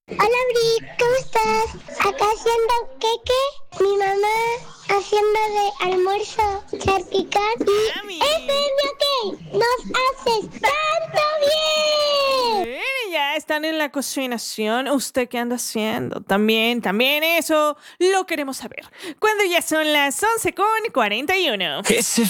Hola, Bri, ¿cómo estás? Acá haciendo queque, mi mamá haciendo de almuerzo salpicón y FM, ok, nos haces tanto bien. Ya están en la cocinación. ¿Usted qué anda haciendo? También eso lo queremos saber. Cuando ya son las 11:41.